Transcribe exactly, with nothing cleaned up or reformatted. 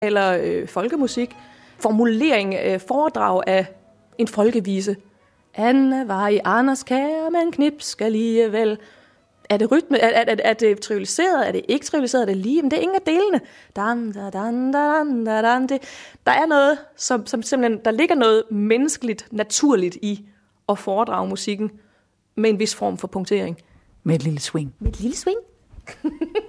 eller øh, folkemusik. Formulering, øh, foredrag af en folkevise. Anne var i Anders kære, men knips alligevel. Er det rytme? Er, er, er, er det trivialiseret? Er det ikke trivialiseret? Er det lige? Men det er ingen af delene. Dan, da, dan, dan, da, dan, det. Der er noget, som, som simpelthen, der ligger noget menneskeligt, naturligt i at foredrage musikken med en vis form for punktering. Med et lille swing. Med et lille swing.